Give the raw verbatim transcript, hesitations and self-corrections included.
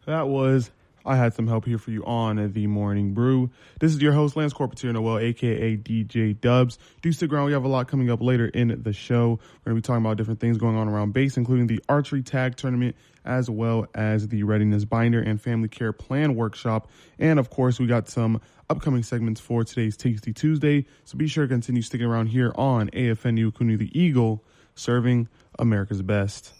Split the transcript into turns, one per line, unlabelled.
That was I Had Some Help Here For You on The Morning Brew. This is your host, Lance Corpetier Noel, a k a. D J Dubs. Do stick around. We have a lot coming up later in the show. We're going to be talking about different things going on around base, including the archery tag tournament, as well as the readiness binder and family care plan workshop. And, of course, we got some upcoming segments for today's Tasty Tuesday. So be sure to continue sticking around here on A F N U Kuni the Eagle, serving America's best.